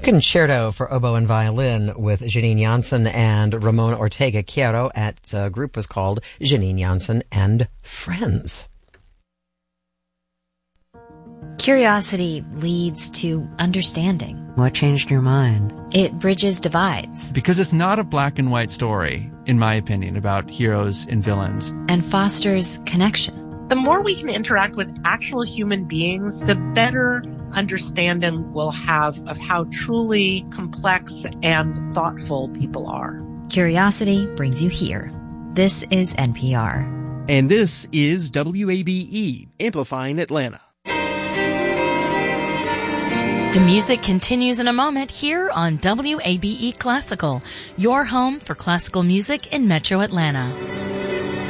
Concerto for oboe and violin with Janine Janssen and Ramon Ortega Quiero. At group was called Janine Janssen and Friends. Curiosity leads to understanding. What changed your mind? It bridges divides. Because it's not a black and white story, in my opinion, about heroes and villains. And fosters connection. The more we can interact with actual human beings, the better understanding we'll have of how truly complex and thoughtful people are. Curiosity brings you here. This is NPR. And this is WABE, Amplifying Atlanta. The music continues in a moment here on WABE Classical, your home for classical music in Metro Atlanta.